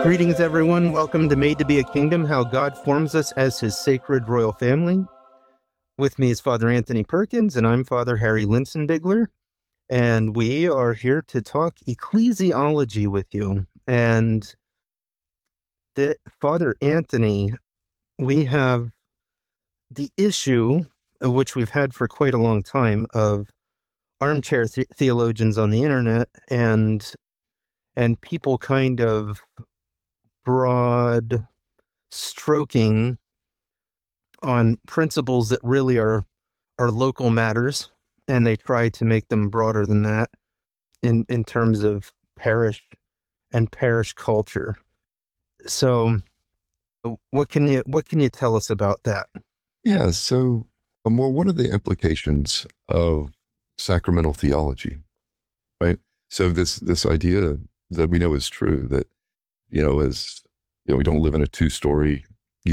Greetings, everyone. Welcome to Made to Be a Kingdom, how God forms us as his sacred royal family. With me is Father Anthony Perkins, and I'm Father Harry Linsenbigler. And we are here to talk ecclesiology with you. And Father Anthony, we have the issue, which we've had for quite a long time, of armchair theologians on the internet and people kind of broad stroking on principles that really are local matters, and they try to make them broader than that in terms of parish and parish culture. So what can you tell us about that? Yeah, so what are the implications of sacramental theology, right? So this idea that we know is true, that, we don't live in a two-story